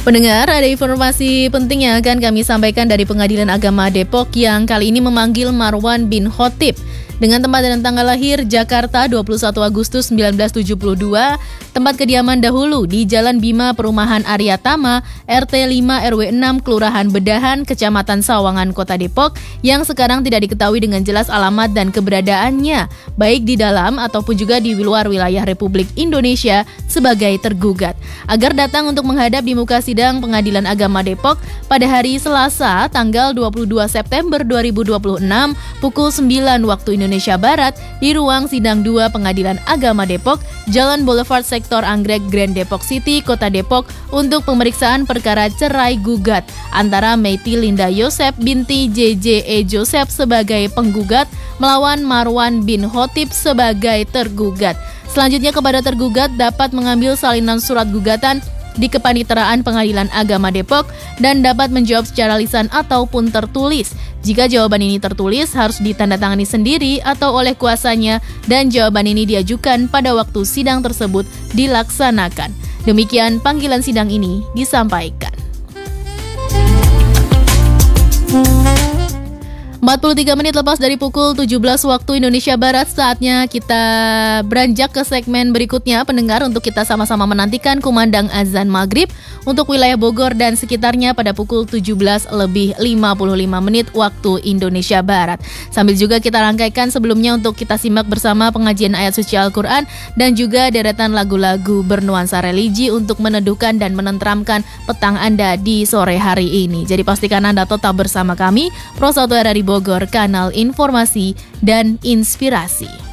Pendengar, ada informasi penting yang akan kami sampaikan dari Pengadilan Agama Depok yang kali ini memanggil Marwan bin Khotib. Dengan tempat dan tanggal lahir Jakarta 21 Agustus 1972, tempat kediaman dahulu di Jalan Bima Perumahan Arya Tama, RT 5 RW 6 Kelurahan Bedahan, Kecamatan Sawangan, Kota Depok, yang sekarang tidak diketahui dengan jelas alamat dan keberadaannya, baik di dalam ataupun juga di luar wilayah Republik Indonesia sebagai tergugat. Agar datang untuk menghadap di muka sidang Pengadilan Agama Depok pada hari Selasa, tanggal 22 September 2026, pukul 9 waktu Indonesia Barat di ruang sidang 2 Pengadilan Agama Depok, Jalan Boulevard Sektor Anggrek, Grand Depok City, Kota Depok, untuk pemeriksaan perkara cerai gugat antara Meiti Linda Yosep binti JJE Joseph sebagai penggugat melawan Marwan bin Khotib sebagai tergugat. Selanjutnya kepada tergugat dapat mengambil salinan surat gugatan di Kepaniteraan Pengadilan Agama Depok dan dapat menjawab secara lisan ataupun tertulis. Jika jawaban ini tertulis, harus ditandatangani sendiri atau oleh kuasanya dan jawaban ini diajukan pada waktu sidang tersebut dilaksanakan. Demikian panggilan sidang ini disampaikan. 43 menit lepas dari pukul 17 waktu Indonesia Barat, saatnya kita beranjak ke segmen berikutnya, pendengar, untuk kita sama-sama menantikan kumandang azan maghrib untuk wilayah Bogor dan sekitarnya pada pukul 17:55 waktu Indonesia Barat. Sambil juga kita rangkaikan sebelumnya untuk kita simak bersama pengajian ayat suci Al-Quran dan juga deretan lagu-lagu bernuansa religi untuk meneduhkan dan menenteramkan petang Anda di sore hari ini. Jadi pastikan Anda tetap bersama kami, Pro 1 RRI Bogor, kanal informasi dan inspirasi.